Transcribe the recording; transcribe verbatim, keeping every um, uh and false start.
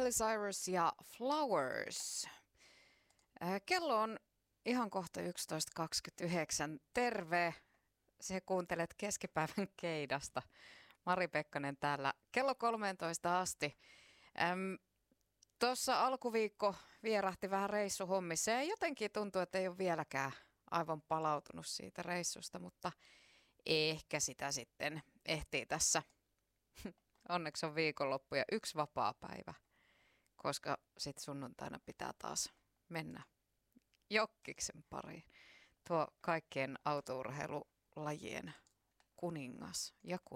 Miley Cyrus ja Flowers. Äh, Kello on ihan kohta yksitoista kaksikymmentäyhdeksän. Terve! Se kuuntelet keskipäivän keidasta. Mari Pekkanen täällä kello kolmeentoista asti. Äm, Tuossa alkuviikko vierahti vähän reissuhommissa ja jotenkin tuntuu, että ei ole vieläkään aivan palautunut siitä reissusta, mutta ehkä sitä sitten ehtii tässä. Onneksi on viikonloppu ja yksi vapaapäivä, koska sitten sunnuntaina pitää taas mennä jokkiksen pariin. Tuo kaikkien autourheilulajien kuningas ja